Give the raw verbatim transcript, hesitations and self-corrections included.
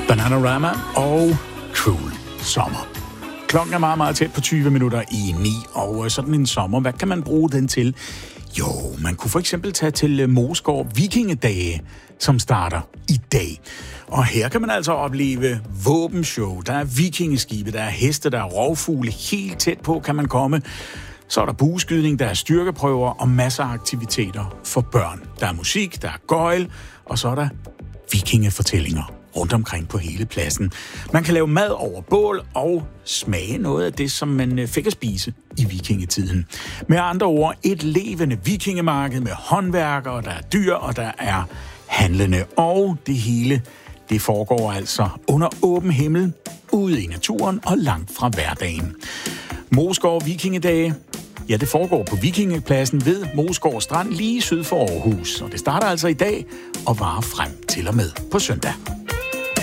Bananarama og Cruel Summer. Klokken er meget, meget tæt på tyve minutter i ni, og sådan en sommer, hvad kan man bruge den til? Jo, man kunne for eksempel tage til Moesgaard Vikingedage, som starter i dag. Og her kan man altså opleve våbenshow, der er vikingeskibe, der er heste, der er rovfugle, helt tæt på kan man komme. Så er der bueskydning, der er styrkeprøver og masser af aktiviteter for børn. Der er musik, der er gøjl, og så er der vikingefortællinger rundt omkring på hele pladsen. Man kan lave mad over bål og smage noget af det, som man fik at spise i vikingetiden. Med andre ord, et levende vikingemarked med håndværkere, der er dyr, og der er handlende. Og det hele, det foregår altså under åben himmel, ude i naturen og langt fra hverdagen. Moesgaard Vikingedage, ja, det foregår på Vikingepladsen ved Moesgaard Strand lige syd for Aarhus. Og det starter altså i dag og varer frem til og med på søndag.